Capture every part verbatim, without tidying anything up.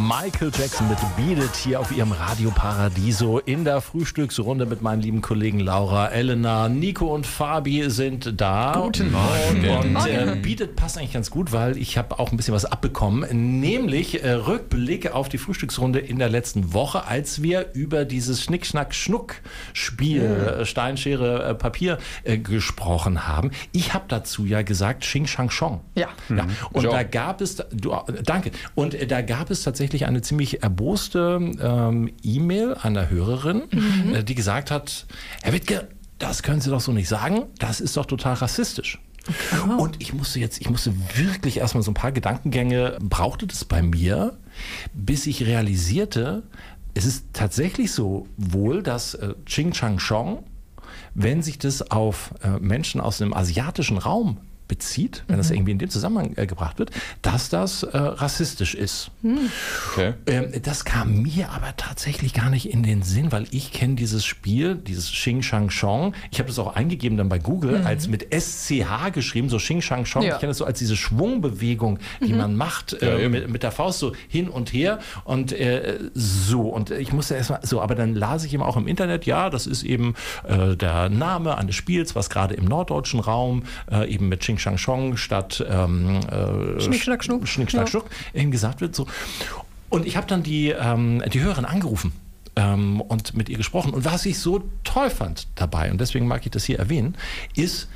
Michael Jackson mit Beat It hier auf ihrem Radio Paradiso in der Frühstücksrunde mit meinen lieben Kollegen Laura, Elena, Nico und Fabi sind da. Guten Morgen. Und äh, Beat It passt eigentlich ganz gut, weil ich habe auch ein bisschen was abbekommen, nämlich äh, Rückblick auf die Frühstücksrunde in der letzten Woche, als wir über dieses Schnick-Schnack-Schnuck-Spiel äh, Stein, Schere, äh, Papier äh, gesprochen haben. Ich habe dazu ja gesagt Xing Shang Chong. Ja. ja. Und Ja. da gab es, du, danke, und äh, da gab es tatsächlich eine ziemlich erboste ähm, E-Mail einer Hörerin, mhm. äh, die gesagt hat, Herr Wittke, das können Sie doch so nicht sagen, das ist doch total rassistisch. Okay. Und ich musste jetzt, ich musste wirklich erstmal so ein paar Gedankengänge, brauchte das bei mir, bis ich realisierte, es ist tatsächlich so wohl, dass äh, Xing Shang Chong, wenn sich das auf äh, Menschen aus dem asiatischen Raum bezieht, wenn das irgendwie in dem Zusammenhang äh, gebracht wird, dass das äh, rassistisch ist. Okay. Ähm, das kam mir aber tatsächlich gar nicht in den Sinn, weil ich kenne dieses Spiel, dieses Xing Shang Chong. Ich habe das auch eingegeben dann bei Google, mhm. als mit S C H geschrieben, so Xing Shang Chong. Ja. Ich kenne das so als diese Schwungbewegung, die mhm. man macht äh, ja, mit, mit der Faust so hin und her und äh, so. Und ich musste erstmal so, aber dann las ich eben auch im Internet, ja, das ist eben äh, der Name eines Spiels, was gerade im norddeutschen Raum äh, eben mit Xing Shang Chong statt ähm, äh, Schnick, Schnack, Schnuck, Schnick, Schnack, Schnuck eben gesagt wird. So. Und ich habe dann die, ähm, die Hörerin angerufen ähm, und mit ihr gesprochen. Und was ich so toll fand dabei, und deswegen mag ich das hier erwähnen, ist,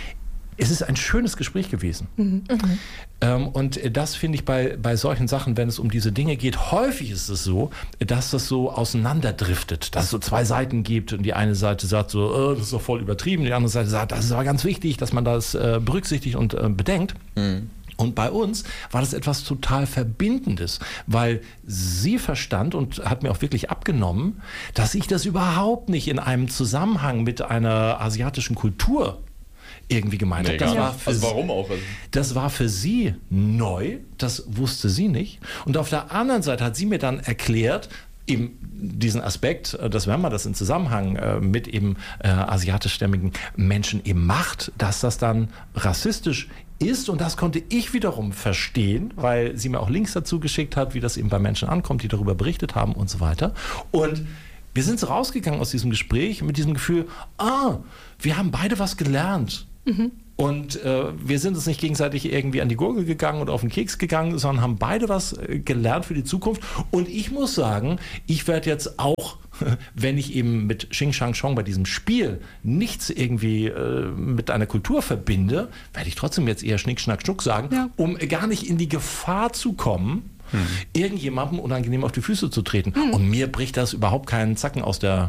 es ist ein schönes Gespräch gewesen. Mhm. Mhm. Ähm, und das finde ich bei, bei solchen Sachen, wenn es um diese Dinge geht, häufig ist es so, dass das so auseinanderdriftet, dass es so zwei Seiten gibt und die eine Seite sagt so, oh, das ist doch voll übertrieben, die andere Seite sagt, das ist aber ganz wichtig, dass man das äh, berücksichtigt und äh, bedenkt. Mhm. Und bei uns war das etwas total Verbindendes, weil sie verstand und hat mir auch wirklich abgenommen, dass ich das überhaupt nicht in einem Zusammenhang mit einer asiatischen Kultur irgendwie gemeint nee, hat. Das gar war nicht. für Also sie, warum auch? Also das war für sie neu, das wusste sie nicht. Und auf der anderen Seite hat sie mir dann erklärt, eben diesen Aspekt, dass wenn man das in Zusammenhang äh, mit eben äh, asiatischstämmigen Menschen eben macht, dass das dann rassistisch ist, und das konnte ich wiederum verstehen, weil sie mir auch Links dazu geschickt hat, wie das eben bei Menschen ankommt, die darüber berichtet haben und so weiter. Und wir sind so rausgegangen aus diesem Gespräch mit diesem Gefühl, ah, wir haben beide was gelernt. Mhm. Und äh, wir sind uns nicht gegenseitig irgendwie an die Gurgel gegangen oder auf den Keks gegangen, sondern haben beide was äh, gelernt für die Zukunft. Und ich muss sagen, ich werde jetzt auch, wenn ich eben mit Xing Shang Chong bei diesem Spiel nichts irgendwie äh, mit einer Kultur verbinde, werde ich trotzdem jetzt eher Schnick, Schnack, Schnuck sagen, ja. um gar nicht in die Gefahr zu kommen, hm. irgendjemandem unangenehm auf die Füße zu treten. Hm. Und mir bricht das überhaupt keinen Zacken aus der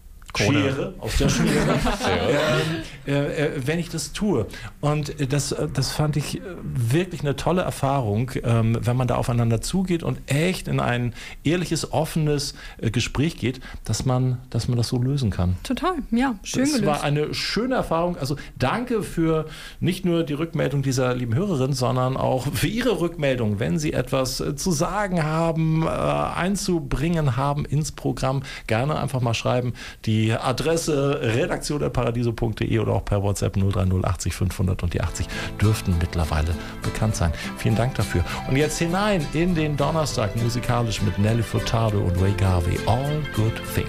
Schere, aus der Schere, äh, äh, wenn ich das tue. Und das, das fand ich wirklich eine tolle Erfahrung, ähm, wenn man da aufeinander zugeht und echt in ein ehrliches, offenes äh, Gespräch geht, dass man, dass man das so lösen kann. Total, ja, schön das gelöst. Das war eine schöne Erfahrung. Also danke für nicht nur die Rückmeldung dieser lieben Hörerin, sondern auch für Ihre Rückmeldung, wenn Sie etwas äh, zu sagen haben, äh, einzubringen haben ins Programm. Gerne einfach mal schreiben. Die Die Adresse redaktion at paradiso punkt de oder auch per WhatsApp null drei null achtzig fünfhundert und die achtzig dürften mittlerweile bekannt sein. Vielen Dank dafür. Und jetzt hinein in den Donnerstag musikalisch mit Nelly Furtado und Ray Garvey. All Good Things.